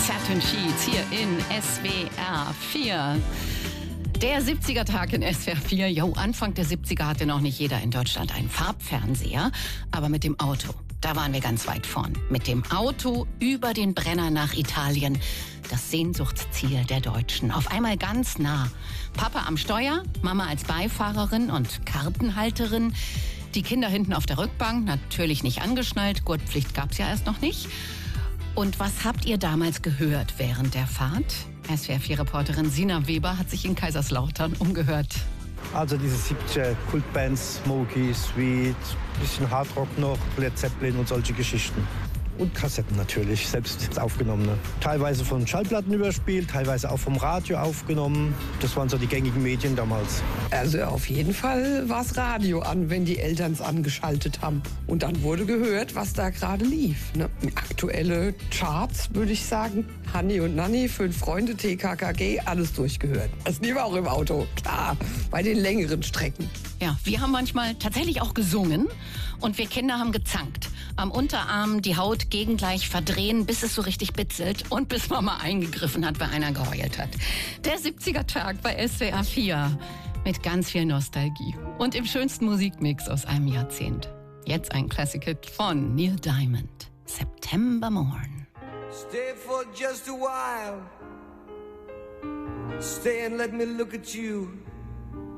Satin Sheets hier in SWR 4. Der 70er-Tag in SWR 4. Jo, Anfang der 70er hatte noch nicht jeder in Deutschland einen Farbfernseher, aber mit dem Auto, da waren wir ganz weit vorn. Mit dem Auto über den Brenner nach Italien. Das Sehnsuchtsziel der Deutschen. Auf einmal ganz nah. Papa am Steuer, Mama als Beifahrerin und Kartenhalterin. Die Kinder hinten auf der Rückbank, natürlich nicht angeschnallt. Gurtpflicht gab's ja erst noch nicht. Und was habt ihr damals gehört während der Fahrt? SWR4-Reporterin Sina Weber hat sich in Kaiserslautern umgehört. Also diese 70er Kultbands, Smokey, Sweet, bisschen Hardrock noch, Led Zeppelin und solche Geschichten. Und Kassetten natürlich, selbst aufgenommene. Teilweise von Schallplatten überspielt, teilweise auch vom Radio aufgenommen. Das waren so die gängigen Medien damals. Also auf jeden Fall war das Radio an, wenn die Eltern es angeschaltet haben. Und dann wurde gehört, was da gerade lief. Ne? Aktuelle Charts, würde ich sagen. Hanni und Nanni, 5 Freunde, TKKG, alles durchgehört. Das lief auch im Auto, klar, bei den längeren Strecken. Ja, wir haben manchmal tatsächlich auch gesungen und wir Kinder haben gezankt. Am Unterarm die Haut gegengleich verdrehen, bis es so richtig bitzelt und bis Mama eingegriffen hat, weil einer geheult hat. Der 70er-Tag bei SWR 4 mit ganz viel Nostalgie und im schönsten Musikmix aus einem Jahrzehnt. Jetzt ein Classic-Hit von Neil Diamond, September Morn. Stay for just a while. Stay and let me look at you.